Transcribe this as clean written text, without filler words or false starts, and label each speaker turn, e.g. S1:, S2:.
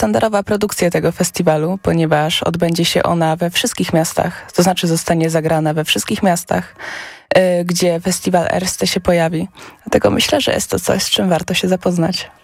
S1: sztandarowa produkcja tego festiwalu, ponieważ odbędzie się ona we wszystkich miastach, to znaczy zostanie zagrana we wszystkich miastach, gdzie festiwal Erste się pojawi. Dlatego myślę, że jest to coś, z czym warto się zapoznać.